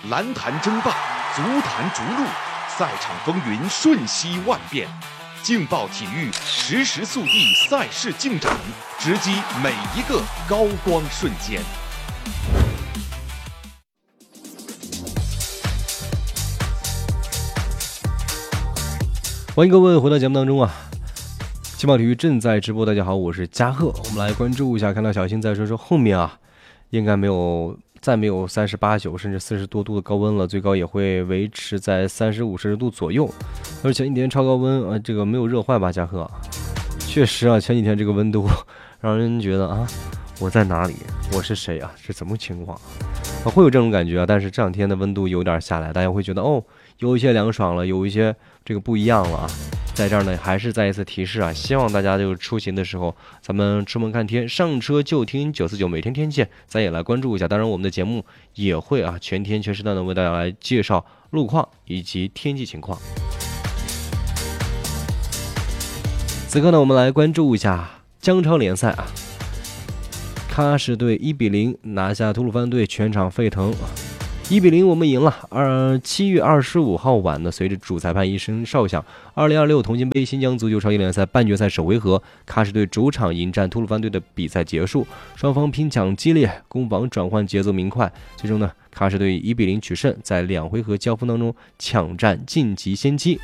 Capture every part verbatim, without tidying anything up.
篮坛争霸，足坛逐鹿，赛场风云瞬息万变。劲爆体育，实时速递赛事进展，直击每一个高光瞬间。 欢迎各位回到节目当中啊！劲爆体育正在直播，大家好，我是嘉贺。我们来关注一下，看到小新在说说后面啊，应该没有再没有三十八九甚至四十多度的高温了，最高也会维持在三十五摄氏度左右。而前几天超高温啊，这个没有热坏吧，嘉贺？确实啊，前几天这个温度让人觉得啊，我在哪里？我是谁啊？是怎么情况啊？会有这种感觉啊。但是这两天的温度有点下来，大家会觉得哦，有一些凉爽了，有一些这个不一样了啊。在这儿呢，还是再一次提示啊，希望大家就是出行的时候，咱们出门看天，上车就听九四九每天天气，咱也来关注一下。当然，我们的节目也会啊，全天全时段的为大家来介绍路况以及天气情况。此刻呢，我们来关注一下江超联赛啊，喀什队一比零拿下吐鲁番队，全场沸腾。一比零，我们赢了。二七月二十五号晚呢，随着主裁判一声哨响，二零二六铜金杯新疆足球超级联赛半决赛首回合，喀什队主场迎战吐鲁番队的比赛结束，双方拼抢激烈，攻防转换节奏明快，最终呢，喀什队一比零取胜，在两回合交锋当中抢占晋级先机。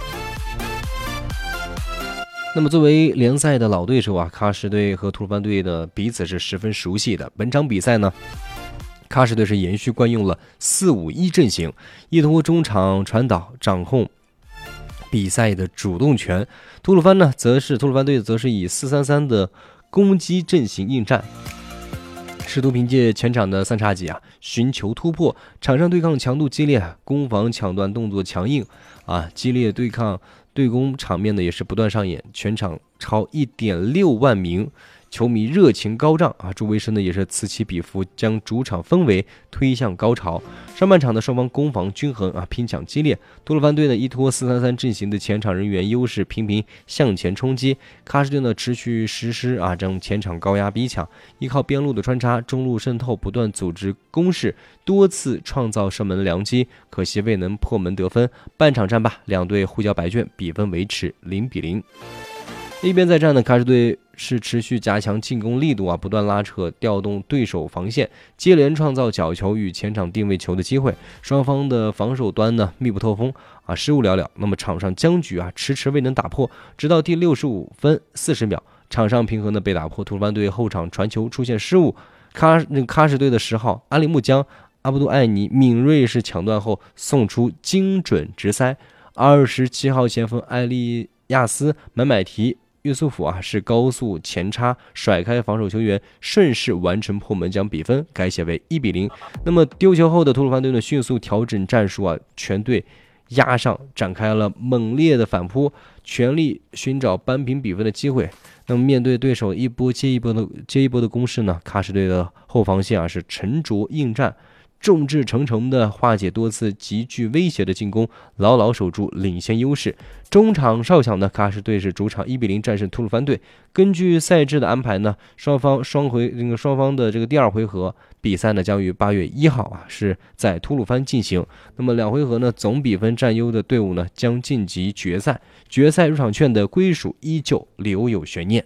那么作为联赛的老对手啊，喀什队和吐鲁番队的彼此是十分熟悉的。本场比赛呢，喀什队是延续惯用了四五一阵型，依托中场传导掌控比赛的主动权。吐鲁番呢，则是吐鲁番队则是以四三三的攻击阵型应战，试图凭借前场的三叉戟啊，寻求突破。场上对抗强度激烈，攻防抢断动作强硬啊，激烈对抗对攻场面呢也是不断上演，全场超 一点六万名球迷热情高涨啊！朱维生呢也是此起彼伏，将主场氛围推向高潮。上半场的双方攻防均衡啊，拼抢激烈。吐鲁番队呢依托四三三阵型的前场人员优势，频频向前冲击。喀什队呢持续实施啊，将前场高压逼抢，依靠边路的穿插、中路渗透，不断组织攻势，多次创造射门良机，可惜未能破门得分。半场战罢，两队互交白卷，比分维持零比零。一边再战呢，喀什队是持续加强进攻力度啊，不断拉扯调动对手防线，接连创造角球与前场定位球的机会。双方的防守端呢密不透风啊，失误寥寥。那么场上僵局啊迟迟未能打破，直到第六十五分四十秒，场上平衡呢被打破。吐鲁番队后场传球出现失误，喀那个喀什队的十号阿里木江阿布杜艾尼敏锐是抢断后送出精准直塞，二十七号前锋艾利亚斯买买提约素甫啊是高速前插甩开防守球员，顺势完成破门，将比分改写为一比零。那么丢球后的吐鲁番队呢迅速调整战术啊，全队压上，展开了猛烈的反扑，全力寻找扳平比分的机会。那么面对对手一波接一波的接一波的攻势呢，喀什队的后防线啊是沉着应战，众志成城的化解多次极具威胁的进攻，牢牢守住领先优势。中场哨响呢，喀什队是主场一比零战胜吐鲁番队。根据赛制的安排呢，双方双回那个双方的这个第二回合比赛呢，将于八月一号啊是在吐鲁番进行。那么两回合呢，总比分占优的队伍呢将晋级决赛，决赛入场券的归属依旧留有悬念。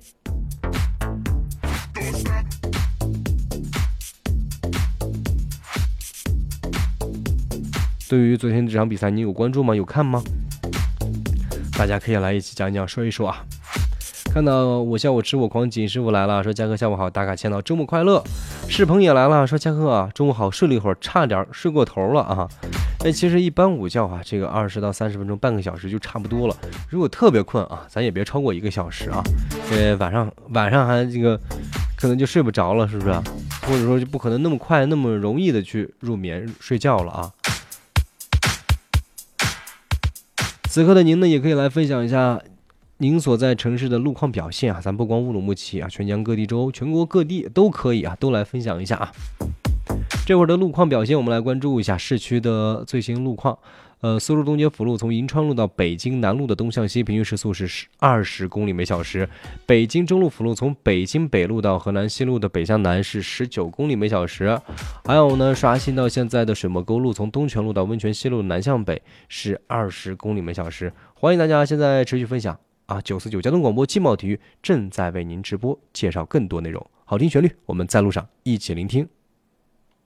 对于昨天这场比赛，你有关注吗？有看吗？大家可以来一起讲讲，说一说啊。看到我笑我吃我狂，锦师傅来了，说嘉哥下午好，打卡签到，周末快乐。世鹏也来了，说嘉哥啊，中午好，睡了一会儿，差点睡过头了啊。哎，其实一般午觉啊，这个二十到三十分钟，半个小时就差不多了。如果特别困啊，咱也别超过一个小时啊。呃，晚上晚上还这个可能就睡不着了，是不是？或者说就不可能那么快那么容易的去入眠睡觉了啊。此刻的您呢，也可以来分享一下您所在城市的路况表现啊，咱不光乌鲁木齐啊，全疆各地、州全国各地都可以啊，都来分享一下啊。 这会儿的路况表现，我们来关注一下市区的最新路况。呃，苏州东街辅路从银川路到北京南路的东向西平均时速是二十公里每小时；北京中路辅路从北京北路到河南西路的北向南是十九公里每小时。还有呢，刷新到现在的水墨沟路从东泉路到温泉西路南向北是二十公里每小时。欢迎大家现在持续分享啊！九四九交通广播劲爆体育正在为您直播，介绍更多内容，好听旋律，我们在路上一起聆听。